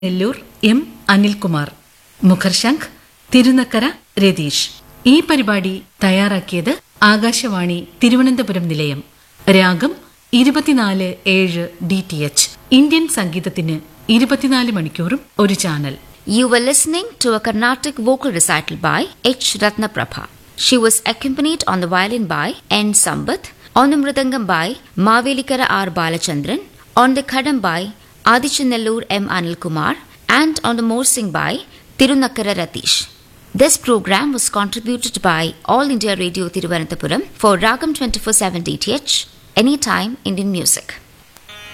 Nellore M Anilkumar, മുഖർശംഖ് Thirunakkara Ratheesh. ഈ പരിപാടി തയ്യാറാക്കിയത് ആകാശവാണി തിരുവനന്തപുരം നിലയം. രാഗം 24/7 DTH. ഇന്ത്യൻ സംഗീതത്തിന് 24 മണിക്കൂറും ഒരു channel. You were listening to a Carnatic vocal recital by H. Ratnaprabha. She was accompanied on the violin by N. Sambath, on the mridangam by Mavelikara R. Balachandran, on the khadam by Adichanellur M. Anilkumar, and on the morsing by Tirunakkara Ratish. This program was contributed by All India Radio Thiruvananthapuram for Ragam 24/7 DTH, Anytime Indian Music.